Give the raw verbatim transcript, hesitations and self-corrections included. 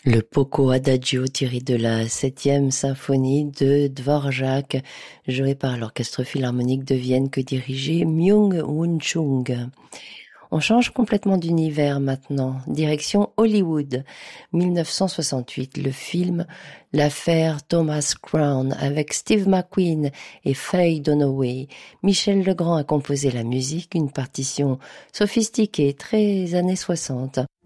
Le Poco Adagio tiré de la septième symphonie de Dvorak, joué par l'Orchestre Philharmonique de Vienne que dirigeait Myung-Whun Chung. On change complètement d'univers maintenant. Direction Hollywood. mille neuf cent soixante-huit, le film L'affaire Thomas Crown avec Steve McQueen et Faye Dunaway. Michel Legrand a composé la musique, une partition sophistiquée, très années soixante.